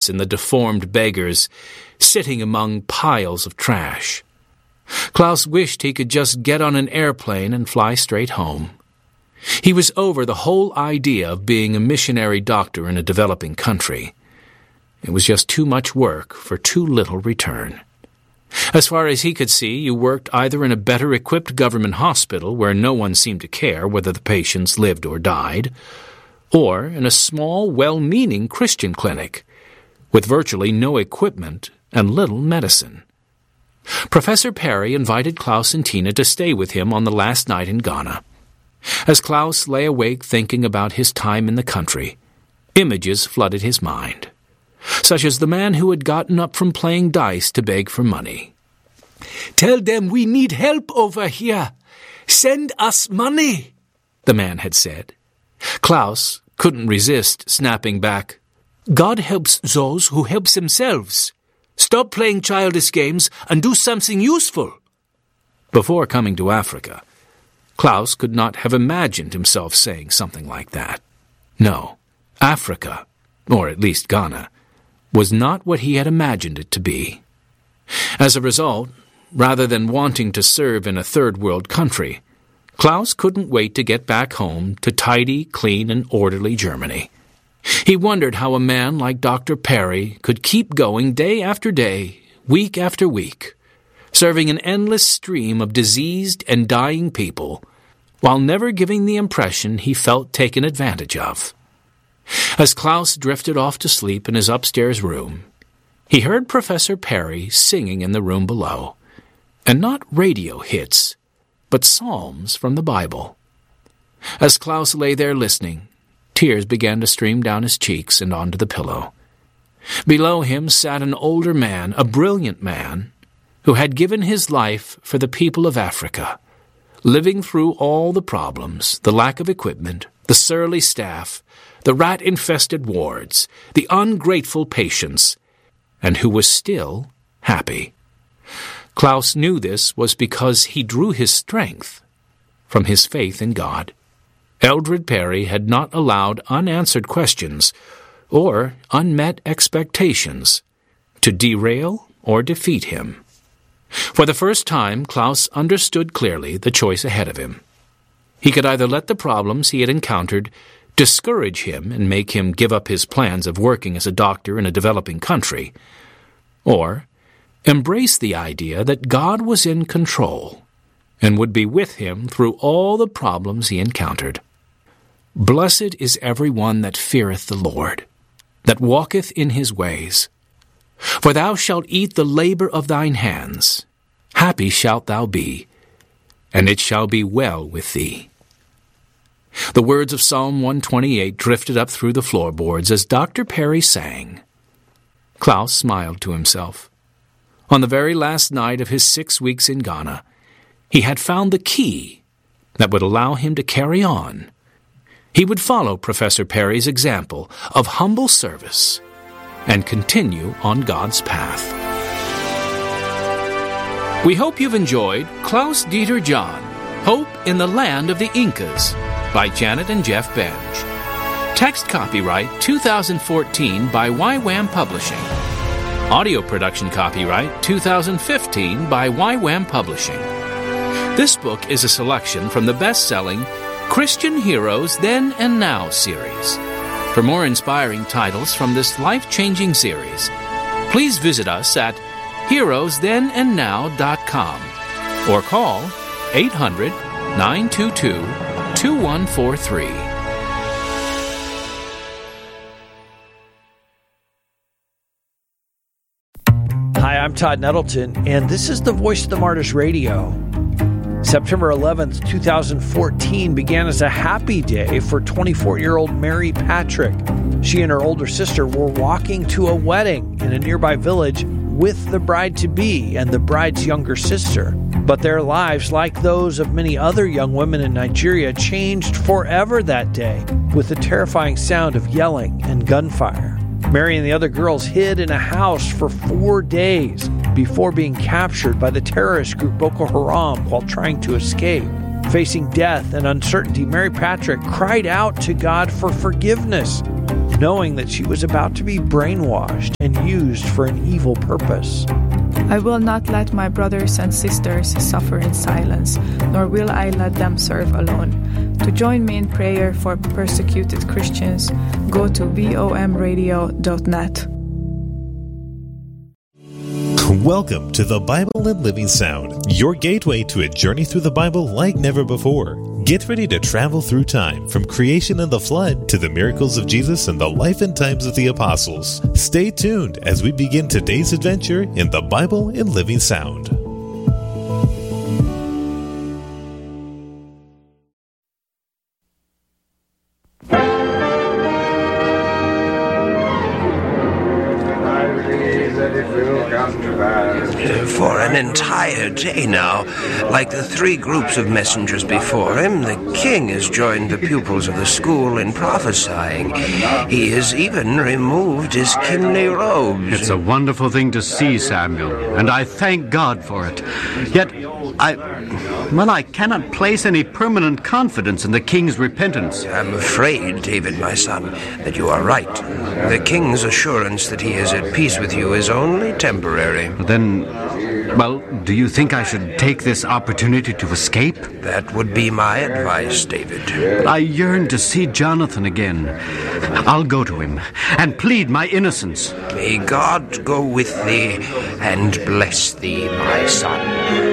tourists and the deformed beggars sitting among piles of trash. Klaus wished he could just get on an airplane and fly straight home. He was over the whole idea of being a missionary doctor in a developing country. It was just too much work for too little return. As far as he could see, you worked either in a better-equipped government hospital where no one seemed to care whether the patients lived or died, or in a small, well-meaning Christian clinic with virtually no equipment and little medicine. Professor Perry invited Klaus and Tina to stay with him on the last night in Ghana. As Klaus lay awake thinking about his time in the country, images flooded his mind, such as the man who had gotten up from playing dice to beg for money. "Tell them we need help over here. Send us money," the man had said. Klaus couldn't resist snapping back, "God helps those who help themselves. Stop playing childish games and do something useful." Before coming to Africa, Klaus could not have imagined himself saying something like that. No, Africa, or at least Ghana, was not what he had imagined it to be. As a result, rather than wanting to serve in a third-world country, Klaus couldn't wait to get back home to tidy, clean, and orderly Germany. He wondered how a man like Dr. Perry could keep going day after day, week after week, serving an endless stream of diseased and dying people, while never giving the impression he felt taken advantage of. As Klaus drifted off to sleep in his upstairs room, he heard Professor Perry singing in the room below, and not radio hits, but psalms from the Bible. As Klaus lay there listening, tears began to stream down his cheeks and onto the pillow. Below him sat an older man, a brilliant man, who had given his life for the people of Africa, living through all the problems, the lack of equipment, the surly staff, the rat-infested wards, the ungrateful patients, and who was still happy. Klaus knew this was because he drew his strength from his faith in God. Eldred Perry had not allowed unanswered questions or unmet expectations to derail or defeat him. For the first time, Klaus understood clearly the choice ahead of him. He could either let the problems he had encountered discourage him and make him give up his plans of working as a doctor in a developing country, or embrace the idea that God was in control and would be with him through all the problems he encountered. "Blessed is every one that feareth the Lord, that walketh in his ways. For thou shalt eat the labor of thine hands. Happy shalt thou be, and it shall be well with thee." The words of Psalm 128 drifted up through the floorboards as Dr. Perry sang. Klaus smiled to himself. On the very last night of his 6 weeks in Ghana, he had found the key that would allow him to carry on. He would follow Professor Perry's example of humble service and continue on God's path. We hope you've enjoyed Klaus Dieter John, Hope in the Land of the Incas, by Janet and Jeff Benj. Text copyright 2014 by YWAM Publishing. Audio production copyright 2015 by YWAM Publishing. This book is a selection from the best-selling Christian Heroes Then and Now series. For more inspiring titles from this life-changing series, please visit us at heroesthenandnow.com or call 800-922-2143. Hi, I'm Todd Nettleton, and this is the Voice of the Martyrs Radio. September 11th, 2014 began as a happy day for 24-year-old Mary Patrick. She and her older sister were walking to a wedding in a nearby village with the bride-to-be and the bride's younger sister. But their lives, like those of many other young women in Nigeria, changed forever that day with the terrifying sound of yelling and gunfire. Mary and the other girls hid in a house for 4 days before being captured by the terrorist group Boko Haram while trying to escape. Facing death and uncertainty, Mary Patrick cried out to God for forgiveness. knowing that she was about to be brainwashed and used for an evil purpose. I will not let my brothers and sisters suffer in silence, nor will I let them serve alone. To join me in prayer for persecuted Christians, go to bomradio.net. Welcome to the Bible in Living Sound, your gateway to a journey through the Bible like never before. Get ready to travel through time, from creation and the flood to the miracles of Jesus and the life and times of the apostles. Stay tuned as we begin today's adventure in the Bible in Living Sound. For an entire day now, like the three groups of messengers before him, the king has joined the pupils of the school in prophesying. He has even removed his kingly robes. It's a wonderful thing to see, Samuel, and I thank God for it. Yet, I cannot place any permanent confidence in the king's repentance. I'm afraid, David, my son, that you are right. The king's assurance that he is at peace with you is only temporary. Then, well, do you think I should take this opportunity to escape? That would be my advice, David. But I yearn to see Jonathan again. I'll go to him and plead my innocence. May God go with thee and bless thee, my son.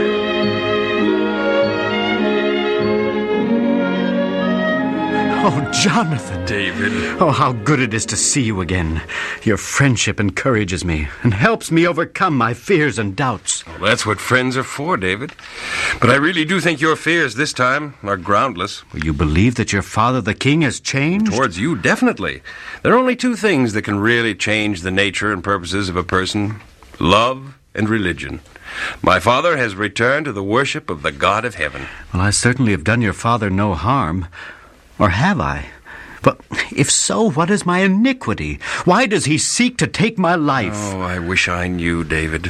Oh, Jonathan. David. Oh, how good it is to see you again. Your friendship encourages me and helps me overcome my fears and doubts. Well, that's what friends are for, David. But I really do think your fears this time are groundless. You believe that your father, the king, has changed? Towards you, definitely. There are only two things that can really change the nature and purposes of a person: love and religion. My father has returned to the worship of the God of heaven. Well, I certainly have done your father no harm. Or have I? But if so, what is my iniquity? Why does he seek to take my life? Oh, I wish I knew, David.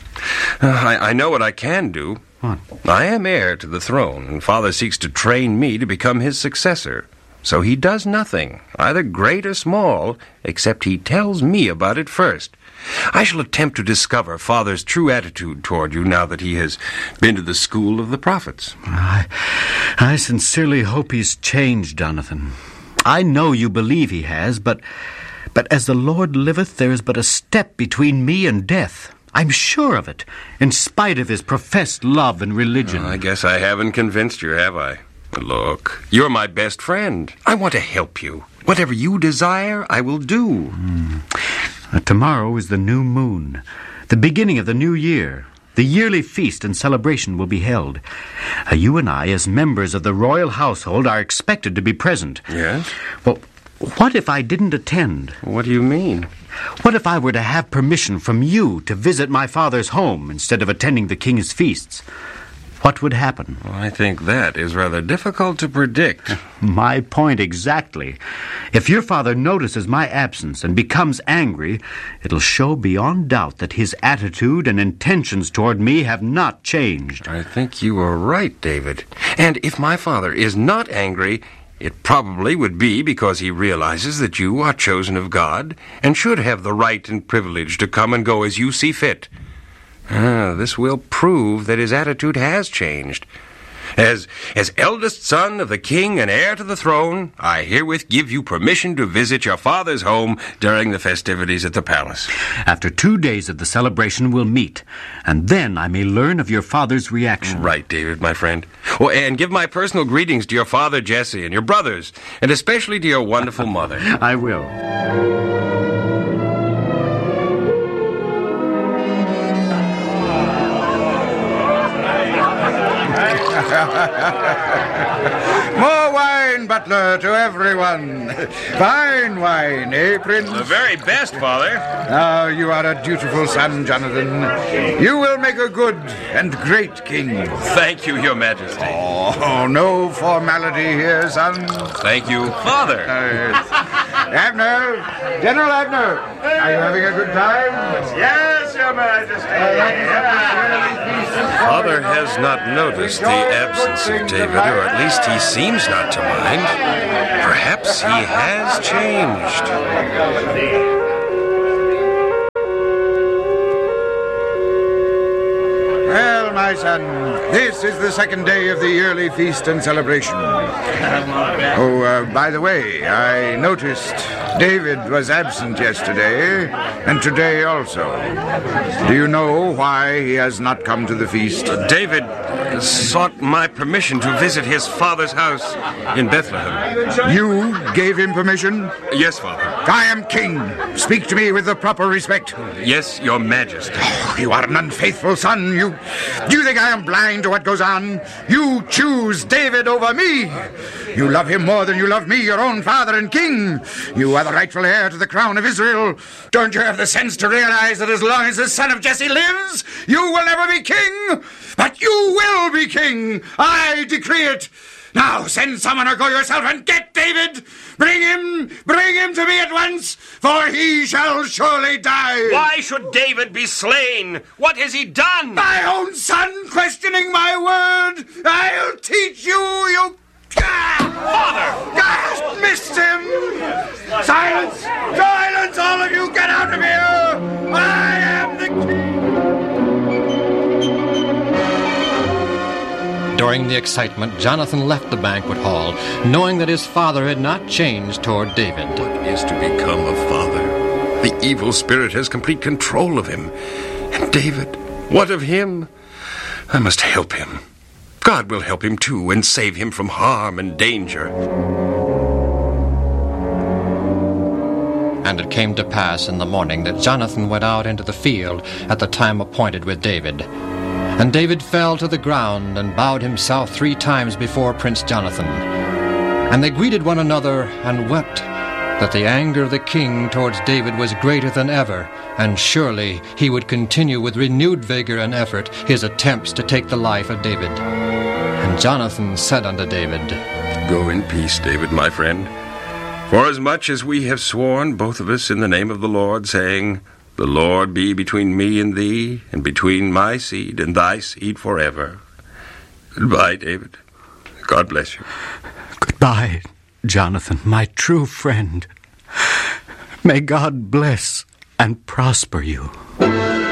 I know what I can do. What? I am heir to the throne, and Father seeks to train me to become his successor. So he does nothing, either great or small, except he tells me about it first. I shall attempt to discover Father's true attitude toward you now that he has been to the school of the prophets. I sincerely hope he's changed, Jonathan. I know you believe he has, but as the Lord liveth, there is but a step between me and death. I'm sure of it, in spite of his professed love and religion. I guess I haven't convinced you, have I? Look, you're my best friend. I want to help you. Whatever you desire, I will do. Tomorrow is the new moon, the beginning of the new year. The yearly feast and celebration will be held. You and I, as members of the royal household, are expected to be present. Yes? Well, what if I didn't attend? What do you mean? What if I were to have permission from you to visit my father's home instead of attending the king's feasts? What would happen? Well, I think that is rather difficult to predict. My point exactly. If your father notices my absence and becomes angry, it'll show beyond doubt that his attitude and intentions toward me have not changed. I think you are right, David. And if my father is not angry, it probably would be because he realizes that you are chosen of God and should have the right and privilege to come and go as you see fit. This will prove that his attitude has changed. As eldest son of the king and heir to the throne, I herewith give you permission to visit your father's home during the festivities at the palace. After 2 days of the celebration, we'll meet, and then I may learn of your father's reaction. Right, David, my friend. Oh, and give my personal greetings to your father, Jesse, and your brothers, and especially to your wonderful mother. I will. More wine, butler, to everyone. Fine wine, eh, Prince? The very best, Father. Now, you are a dutiful son, Jonathan. You will make a good and great king. Thank you, Your Majesty. Oh, no formality here, son. Thank you, Father. Abner, General Abner, are you having a good time? Yes, Your Your Majesty. Father has not noticed the absence of David, or at least he seems not to mind. Perhaps he has changed. Well, my son, this is the second day of the yearly feast and celebration. Oh, by the way, I noticed David was absent yesterday, and today also. Do you know why he has not come to the feast? David sought my permission to visit his father's house in Bethlehem. You gave him permission? Yes, Father. I am king. Speak to me with the proper respect. Yes, Your Majesty. Oh, you are an unfaithful son. You think I am blind to what goes on? You choose David over me. You love him more than you love me, your own father and king. You are the rightful heir to the crown of Israel. Don't you have the sense to realize that as long as the son of Jesse lives, you will never be king? But you will be king. I decree it. Now send someone or go yourself and get David. Bring him to me at once, for he shall surely die. Why should David be slain? What has he done? My own son questioning my word. I'll teach you, Father! Missed him! Silence! Silence, all of you! Get out of here! I am the king! During the excitement, Jonathan left the banquet hall, knowing that his father had not changed toward David. What is to become of Father? The evil spirit has complete control of him. And David, what of him? I must help him. God will help him too and save him from harm and danger. And it came to pass in the morning that Jonathan went out into the field at the time appointed with David. And David fell to the ground and bowed himself 3 times before Prince Jonathan. And they greeted one another and wept that the anger of the king towards David was greater than ever, and surely he would continue with renewed vigor and effort his attempts to take the life of David. And Jonathan said unto David, Go in peace, David, my friend. Forasmuch as we have sworn, both of us, in the name of the Lord, saying, The Lord be between me and thee, and between my seed and thy seed forever. Goodbye, David. God bless you. Goodbye, Jonathan, my true friend. May God bless and prosper you.